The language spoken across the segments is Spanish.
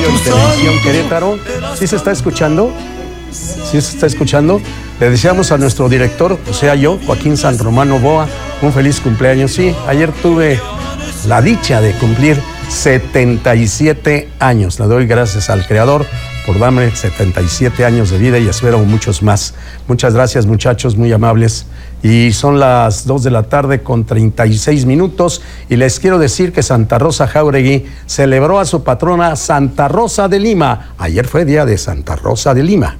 Radio y Televisión Querétaro. ¿Sí se está escuchando? ¿Sí se está escuchando? Le deseamos a nuestro director, o sea yo, Joaquín San Romano Boa, un feliz cumpleaños. Sí, ayer tuve la dicha de cumplir 77 años. Le doy gracias al Creador por darme 77 años de vida y espero muchos más. Muchas gracias, muchachos, muy amables. Y son las 2 de la tarde con 36 minutos y les quiero decir que Santa Rosa Jáuregui celebró a su patrona Santa Rosa de Lima. Ayer fue día de Santa Rosa de Lima.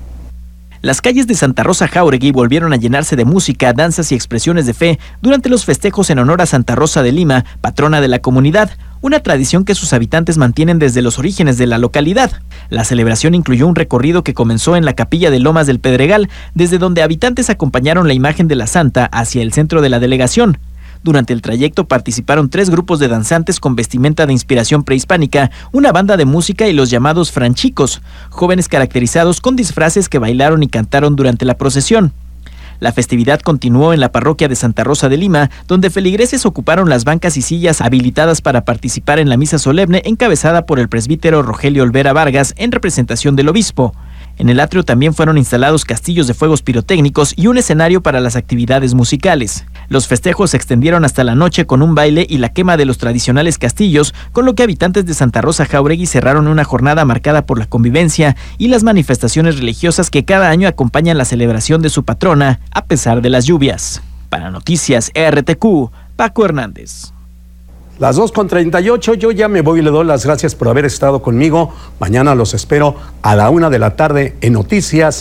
Las calles de Santa Rosa Jáuregui volvieron a llenarse de música, danzas y expresiones de fe durante los festejos en honor a Santa Rosa de Lima, patrona de la comunidad, una tradición que sus habitantes mantienen desde los orígenes de la localidad. La celebración incluyó un recorrido que comenzó en la capilla de Lomas del Pedregal, desde donde habitantes acompañaron la imagen de la santa hacia el centro de la delegación. Durante el trayecto participaron 3 grupos de danzantes con vestimenta de inspiración prehispánica, una banda de música y los llamados franchicos, jóvenes caracterizados con disfraces que bailaron y cantaron durante la procesión. La festividad continuó en la parroquia de Santa Rosa de Lima, donde feligreses ocuparon las bancas y sillas habilitadas para participar en la misa solemne encabezada por el presbítero Rogelio Olvera Vargas en representación del obispo. En el atrio también fueron instalados castillos de fuegos pirotécnicos y un escenario para las actividades musicales. Los festejos se extendieron hasta la noche con un baile y la quema de los tradicionales castillos, con lo que habitantes de Santa Rosa Jáuregui cerraron una jornada marcada por la convivencia y las manifestaciones religiosas que cada año acompañan la celebración de su patrona, a pesar de las lluvias. Para Noticias RTQ, Paco Hernández. Las 2:38, yo ya me voy y le doy las gracias por haber estado conmigo. Mañana los espero a la 1 de la tarde en Noticias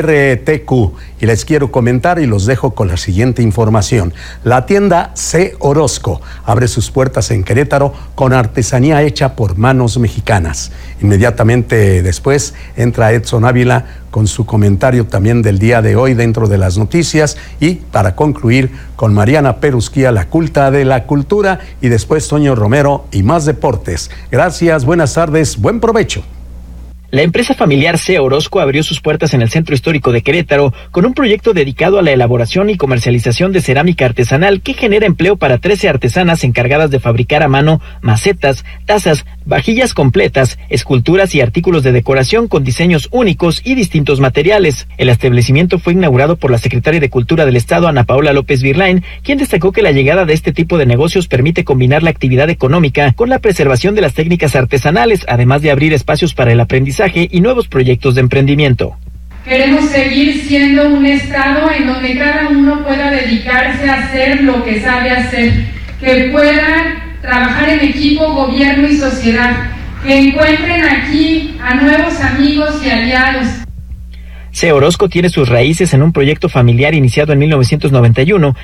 RTQ. Y les quiero comentar y los dejo con la siguiente información. La tienda C. Orozco abre sus puertas en Querétaro con artesanía hecha por manos mexicanas. Inmediatamente después entra Edson Ávila con su comentario también del día de hoy dentro de las noticias y para concluir con Mariana Perusquía, la culta de la cultura, y después Toño Romero y más deportes. Gracias, buenas tardes, buen provecho. La empresa familiar C. Orozco abrió sus puertas en el Centro Histórico de Querétaro con un proyecto dedicado a la elaboración y comercialización de cerámica artesanal que genera empleo para 13 artesanas encargadas de fabricar a mano macetas, tazas, vajillas completas, esculturas y artículos de decoración con diseños únicos y distintos materiales. El establecimiento fue inaugurado por la secretaria de Cultura del Estado, Ana Paola López Virlain, quien destacó que la llegada de este tipo de negocios permite combinar la actividad económica con la preservación de las técnicas artesanales, además de abrir espacios para el aprendizaje y nuevos proyectos de emprendimiento. Queremos seguir siendo un estado en donde cada uno pueda dedicarse a hacer lo que sabe hacer, que pueda trabajar en equipo, gobierno y sociedad, que encuentren aquí a nuevos amigos y aliados. C. Orozco tiene sus raíces en un proyecto familiar iniciado en 1991